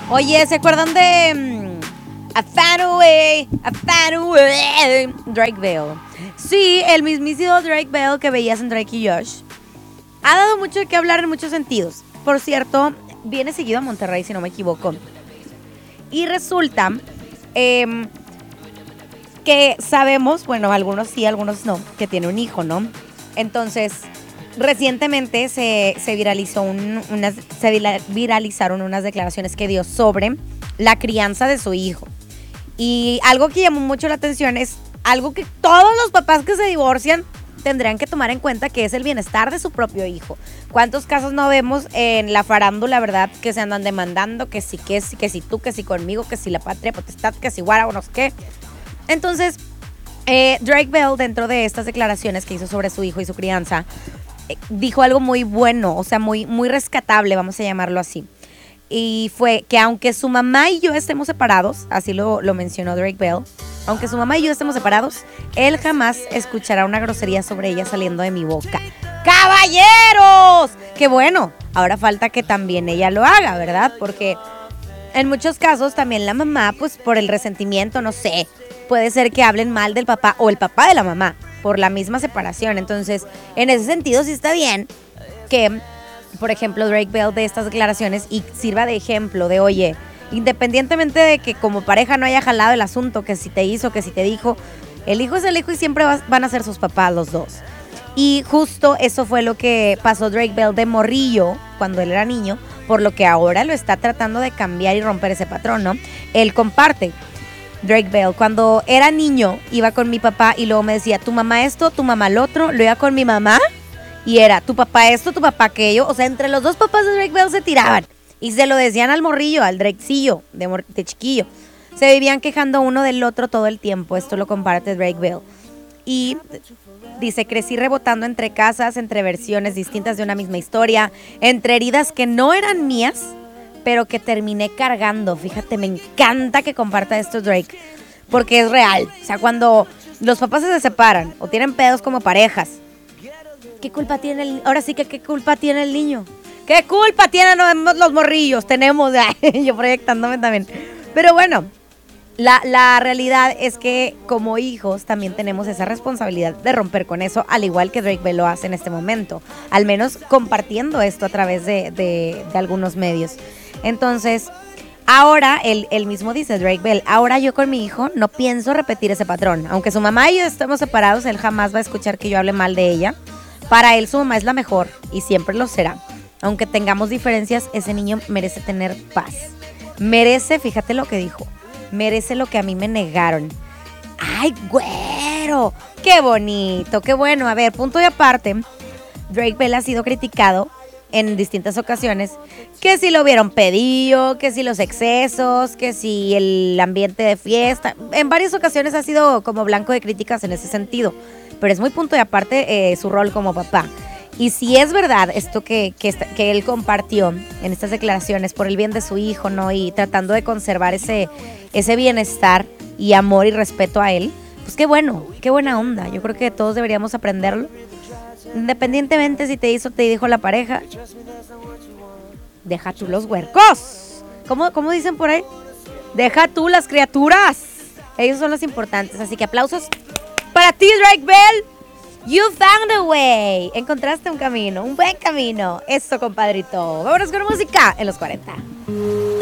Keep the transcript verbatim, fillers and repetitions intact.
Oye, ¿se acuerdan de mm, A Fan Away, A Fan Away, Drake Bell? Sí, el mismísimo Drake Bell que veías en Drake y Josh. Ha dado mucho de qué hablar en muchos sentidos. Por cierto, viene seguido a Monterrey, si no me equivoco. Y resulta eh, que sabemos, bueno, algunos sí, algunos no, que tiene un hijo, ¿no? Entonces, recientemente se, se, viralizó un, unas, se viralizaron unas declaraciones que dio sobre la crianza de su hijo. Y algo que llamó mucho la atención es algo que todos los papás que se divorcian tendrían que tomar en cuenta, que es el bienestar de su propio hijo. ¿Cuántos casos no vemos en la farándula, verdad? Que se andan demandando, que si, que si, que si tú, que si conmigo, que si la patria potestad, que si guara o no sé qué. Entonces, eh, Drake Bell, dentro de estas declaraciones que hizo sobre su hijo y su crianza, eh, dijo algo muy bueno, o sea, muy, muy rescatable, vamos a llamarlo así. Y fue que aunque su mamá y yo estemos separados, así lo, lo mencionó Drake Bell, aunque su mamá y yo estemos separados, él jamás escuchará una grosería sobre ella saliendo de mi boca. ¡Caballeros! ¡Qué bueno! Ahora falta que también ella lo haga, ¿verdad? Porque en muchos casos también la mamá, pues por el resentimiento, no sé, puede ser que hablen mal del papá o el papá de la mamá por la misma separación. Entonces, en ese sentido sí está bien que, por ejemplo, Drake Bell dé estas declaraciones y sirva de ejemplo de, oye, independientemente de que como pareja no haya jalado el asunto, que si te hizo, que si te dijo, el hijo es el hijo y siempre va, van a ser sus papás los dos. Y justo eso fue lo que pasó Drake Bell de morrillo cuando él era niño, por lo que ahora lo está tratando de cambiar y romper ese patrón, ¿no? Él comparte. Drake Bell, cuando era niño iba con mi papá y luego me decía, tu mamá esto, tu mamá lo otro, lo iba con mi mamá y era tu papá esto, tu papá aquello. O sea, entre los dos papás de Drake Bell se tiraban. Y se lo decían al morrillo, al Drakecillo, de, mor- de chiquillo. Se vivían quejando uno del otro todo el tiempo. Esto lo comparte Drake Bell. Y dice, crecí rebotando entre casas, entre versiones distintas de una misma historia, entre heridas que no eran mías, pero que terminé cargando. Fíjate, me encanta que comparta esto Drake, porque es real. O sea, cuando los papás se separan o tienen pedos como parejas, ¿qué culpa tiene el, ahora sí que qué culpa tiene el niño? ¿Qué culpa tienen los morrillos? Tenemos, yo proyectándome también. Pero bueno, la, la realidad es que como hijos también tenemos esa responsabilidad de romper con eso, al igual que Drake Bell lo hace en este momento. Al menos compartiendo esto a través de, de, de algunos medios. Entonces, ahora, él, él mismo dice, Drake Bell, ahora yo con mi hijo no pienso repetir ese patrón. Aunque su mamá y yo estemos separados, él jamás va a escuchar que yo hable mal de ella. Para él su mamá es la mejor y siempre lo será. Aunque tengamos diferencias, ese niño merece tener paz. Merece, fíjate lo que dijo, merece lo que a mí me negaron. ¡Ay, güero! ¡Qué bonito! ¡Qué bueno! A ver, punto y aparte, Drake Bell ha sido criticado en distintas ocasiones, que si lo hubieron pedido, que si los excesos, que si el ambiente de fiesta. En varias ocasiones ha sido como blanco de críticas en ese sentido, pero es muy punto y aparte eh, su rol como papá. Y si es verdad esto que, que, que él compartió en estas declaraciones por el bien de su hijo, ¿no? Y tratando de conservar ese, ese bienestar y amor y respeto a él, pues qué bueno, qué buena onda. Yo creo que todos deberíamos aprenderlo. Independientemente si te hizo, te dijo la pareja, deja tú los huercos. ¿Cómo, cómo dicen por ahí? Deja tú las criaturas. Ellos son los importantes. Así que aplausos para ti, Drake Bell. You found a way. Encontraste un camino, un buen camino. Eso, compadrito. Vámonos con música en los cuarenta.